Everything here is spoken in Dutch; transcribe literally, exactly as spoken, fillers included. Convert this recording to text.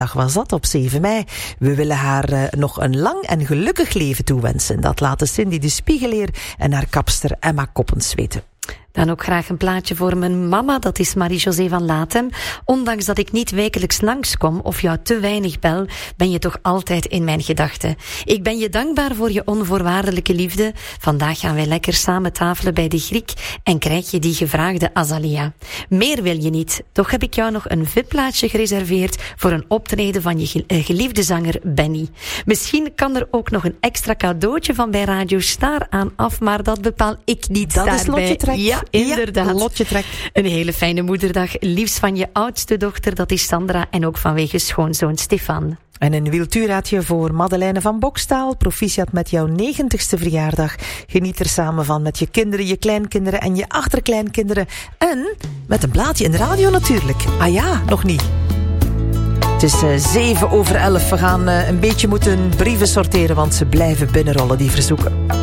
was dat op zeven mei. We willen haar uh, nog een lang en gelukkig leven toewensen. Dat laten Cindy de Spiegeleer en haar kapster Emma Koppens weten. Dan ook graag een plaatje voor mijn mama, dat is Marie-José van Latem. Ondanks dat ik niet wekelijks langskom of jou te weinig bel, ben je toch altijd in mijn gedachten. Ik ben je dankbaar voor je onvoorwaardelijke liefde. Vandaag gaan wij lekker samen tafelen bij de Griek en krijg je die gevraagde Azalia. Meer wil je niet, toch heb ik jou nog een V I P-plaatsje gereserveerd voor een optreden van je geliefde zanger Benny. Misschien kan er ook nog een extra cadeautje van bij Radio Star aan af, maar dat bepaal ik niet. Dat daarbij. is Lotje Trek. Ja, inderdaad. Ja, Lotje Trek. Een hele fijne moederdag. Liefst van je oudste dochter, dat is Sandra. En ook vanwege schoonzoon Stefan. En een wieltuurraadje voor Madeleine van Bokstaal. Proficiat met jouw negentigste verjaardag. Geniet er samen van met je kinderen, je kleinkinderen en je achterkleinkinderen. En met een plaatje in de radio natuurlijk. Ah ja, nog niet. Het is uh, zeven over elf. We gaan uh, een beetje moeten brieven sorteren, want ze blijven binnenrollen, die verzoeken.